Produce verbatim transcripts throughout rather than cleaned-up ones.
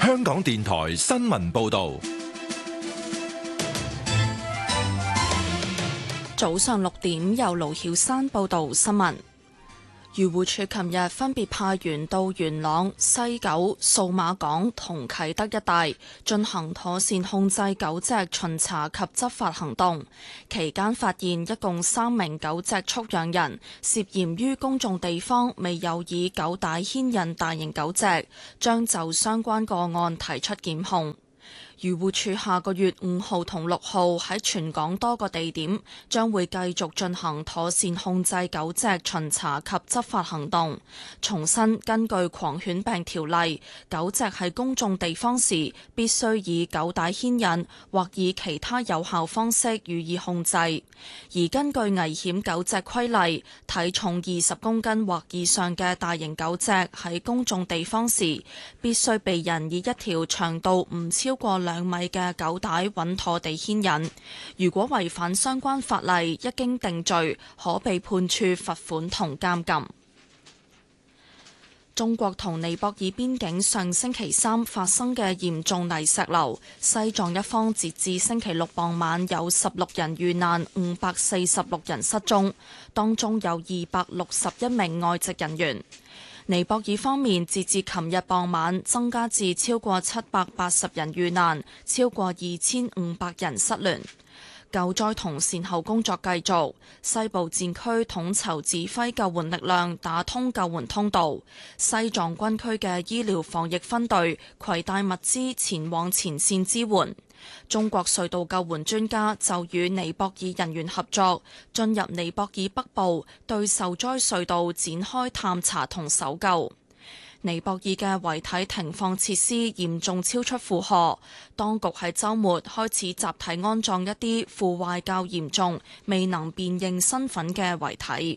香港電台新聞報道。 早上六點，由盧曉山報道新聞。漁護署琴日分別派員到元朗、西九、數碼港同啟德一帶進行妥善控制狗隻巡查及執法行動，期間發現一共三名狗隻畜養人涉嫌於公眾地方未有以狗帶牽引大型狗隻，將就相關個案提出檢控。漁護署下個月五號同六號喺全港多個地點將會繼續進行妥善控制狗隻巡查及執法行動。重申根據狂犬病條例，狗隻喺公眾地方時必須以狗帶牽引或以其他有效方式予以控制。而根據危險狗隻規例，體重二十公斤或以上嘅大型狗隻喺公眾地方時，必須被人以一條長度唔超過兩米嘅狗帶穩妥地牽引。如果違反相關法例，一經定罪，可被判處罰款同監禁。中國同尼泊爾邊境上星期三發生嘅嚴重泥石流，西藏一方截至星期六傍晚有十六人遇難，五百四十六人失蹤，當中有二百六十一名外籍人員。尼泊爾方面截至琴日傍晚增加至超過七百八十人遇難，超過二千五百人失聯。救災同善後工作繼續，西部戰區統籌指揮救援力量打通救援通道，西藏軍區嘅醫療防疫分隊攜帶物資前往前線支援。中國隧道救援專家就與尼泊爾人員合作，進入尼泊爾北部，對受災隧道展開探查同搜救。尼泊爾嘅遺體停放設施嚴重超出負荷，當局喺週末開始集體安葬一啲腐壞較嚴重、未能辨認身份嘅遺體。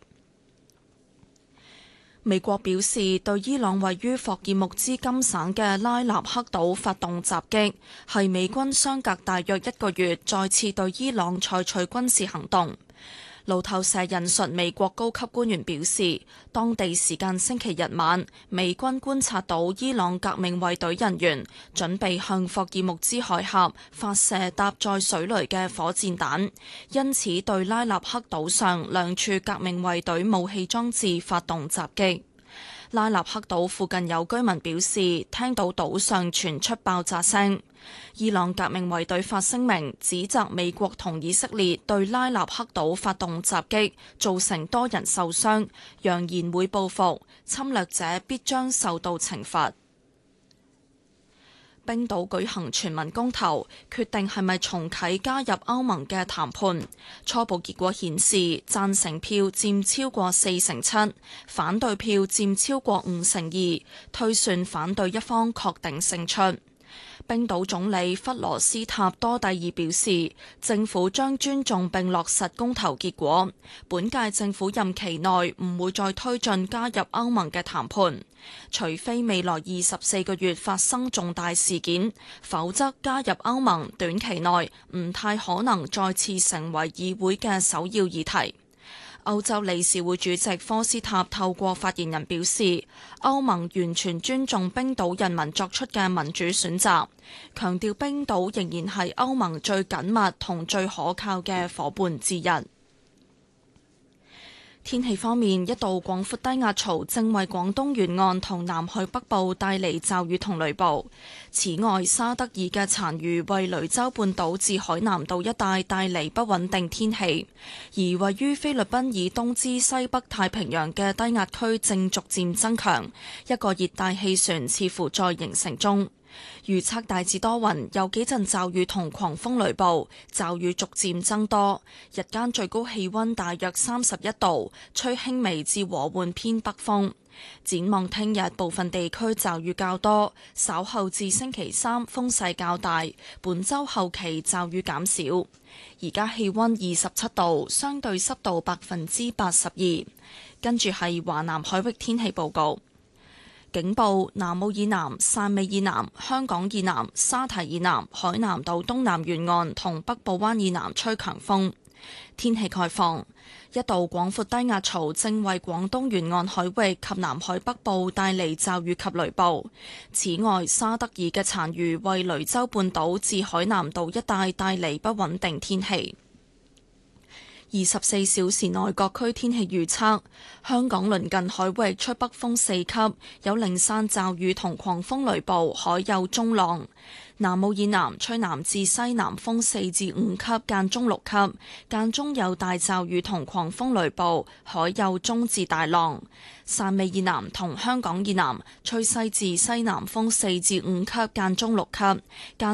美國表示對伊朗位於霍爾木茲金省嘅拉納克島發動襲擊，係美軍相隔大約一個月再次對伊朗採取軍事行動。路透社引述美國高級官員表示，當地時間星期日晚，美軍觀察到伊朗革命衛隊人員準備向霍爾木茲海峽發射搭載水雷嘅火箭彈，因此對拉納克島上兩處革命衛隊武器裝置發動襲擊。拉納克島附近有居民表示，聽到島上傳出爆炸聲。伊朗革命衛隊發聲明指責美國同以色列對拉納克島發動襲擊，造成多人受傷，揚言會報復，侵略者必將受到懲罰。冰島舉行全民公投，決定係咪重啟加入歐盟嘅談判。初步結果顯示，贊成票佔超過四成七，反對票佔超過五成二，推算反對一方確定勝出。冰島總理弗羅斯塔多蒂爾表示，政府將尊重並落實公投結果。本屆政府任期內唔會再推進加入歐盟嘅談判，除非未來二十四個月發生重大事件，否則加入歐盟短期內唔太可能再次成為議會嘅首要議題。歐洲理事會主席科斯塔透過發言人表示，歐盟完全尊重冰島人民作出嘅民主選擇，強調冰島仍然係歐盟最緊密同最可靠嘅夥伴之一。天氣方面，一道廣闊低壓槽正為廣東沿岸同南海北部帶嚟驟雨同雷暴。此外，沙德爾嘅殘餘為雷州半島至海南島一帶帶嚟不穩定天氣，而位於菲律賓以東之西北太平洋嘅低壓區正逐漸增強，一個熱帶氣旋似乎在形成中。預測大致多雲，有幾陣驟雨同狂風雷暴，驟雨逐漸增多。日間最高氣溫大約三十一度，吹輕微至和緩偏北風。展望聽日部分地區驟雨較多，稍後至星期三風勢較大，本週後期驟雨減少。而家氣溫二十七度，相對濕度百分之八十二。跟住係華南海域天氣報告。警報：南澳以南、汕尾以南、香港以南、沙堤以南、海南島東南沿岸同北部灣以南吹強風。 天氣概況。一道廣闊低壓槽正為廣東沿岸海域及南海北部帶嚟驟雨及雷暴。此外，沙德爾嘅殘餘為雷州半島至海南島一帶帶嚟不穩定天氣。二十四小時內各區天氣預測：香港鄰近海域吹北風四級，有零散驟雨同狂風雷暴，海有中浪。南澳以南吹南至西南風四至五級，間中六級，間中有大驟雨同狂風雷暴，海有中至大浪。汕尾以南同香港以南吹西至西南風四至五級，間中六級，間